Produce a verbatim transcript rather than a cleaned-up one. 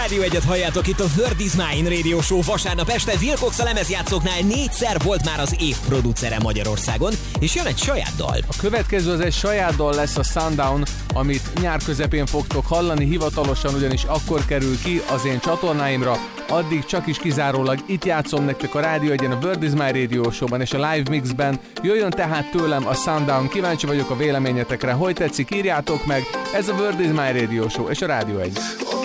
Rádió egyet halljátok itt a Word is Mine Radio Show vasárnap este. Wilcox a lemezjátszóknál négyszer volt már az év producere Magyarországon, és jön egy saját dal. A következő az egy saját dal lesz, a Sundown, amit nyár közepén fogtok hallani, hivatalosan ugyanis akkor kerül ki az én csatornáimra, addig csak is kizárólag itt játszom nektek a Rádió egyen a Word is Mine Radio Show-ban és a Live Mixben. Jöjjön tehát tőlem a Sundown, kíváncsi vagyok a véleményetekre, hogy tetszik, írjátok meg, ez a Word is Mine Radio Show és a Rádió egy.